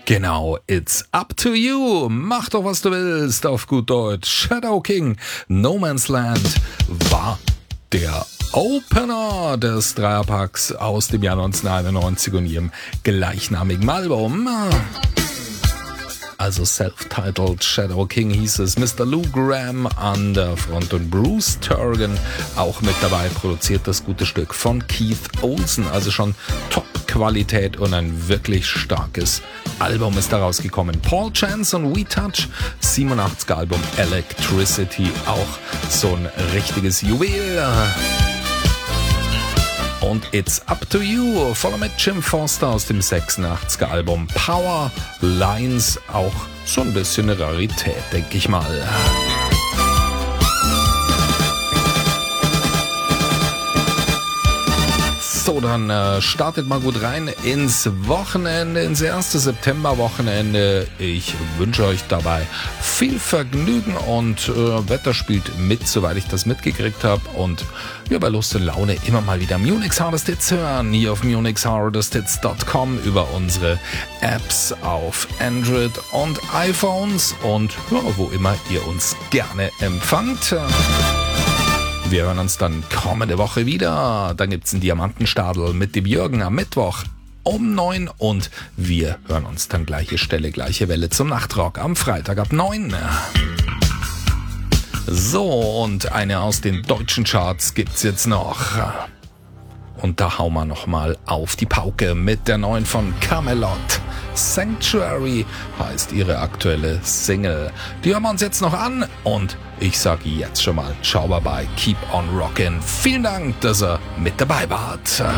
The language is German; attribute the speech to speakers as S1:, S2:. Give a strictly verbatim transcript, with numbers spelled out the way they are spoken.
S1: Genau, it's up to you. Mach doch, was du willst, auf gut Deutsch. Shadow King, No Man's Land war der Opener des Dreierpacks aus dem Jahr neunzehnhunderteinundneunzig und ihrem gleichnamigen Album. Also self-titled Shadow King hieß es. Mister Lou Gramm an der Front und Bruce Turgan auch mit dabei, produziert das gute Stück von Keith Olsen. Also schon Top-Qualität und ein wirklich starkes Album ist da rausgekommen. Paul Chance und We Touch, siebenundachtziger Album Electricity, auch so ein richtiges Juwel. Und It's Up to You, voller mit Jim Foster aus dem sechsundachtziger Album Power Lines, auch so ein bisschen eine Rarität, denke ich mal. So, dann äh, startet mal gut rein ins Wochenende, ins erste Septemberwochenende. Ich wünsche euch dabei viel Vergnügen und äh, Wetter spielt mit, soweit ich das mitgekriegt habe. Und ja, bei Lust und Laune immer mal wieder Munich Hardest Hits hören, hier auf munich hardest hits dot com über unsere Apps auf Android und iPhones und ja, wo immer ihr uns gerne empfangt. Wir hören uns dann kommende Woche wieder. Dann gibt's einen Diamantenstadel mit dem Jürgen am Mittwoch um neun und wir hören uns dann gleiche Stelle, gleiche Welle zum Nachtrock am Freitag ab neun. So, und eine aus den deutschen Charts gibt's jetzt noch. Und da hauen wir nochmal auf die Pauke mit der neuen von Camelot. Sanctuary heißt ihre aktuelle Single. Die hören wir uns jetzt noch an und ich sage jetzt schon mal ciao, bye bye, keep on rockin'. Vielen Dank, dass ihr mit dabei wart.